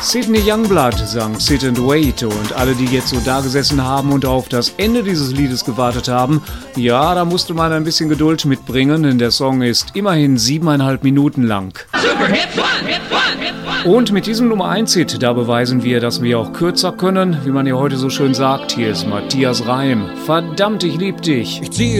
Sydney Youngblood sang Sit and Wait und alle, die jetzt so da gesessen haben und auf das Ende dieses Liedes gewartet haben, ja, da musste man ein bisschen Geduld mitbringen, denn der Song ist immerhin 7,5 Minuten lang. Und mit diesem Nummer 1 Hit, da beweisen wir, dass wir auch kürzer können, wie man ja heute so schön sagt. Hier ist Matthias Reim. Verdammt, ich lieb dich. Ich ziehe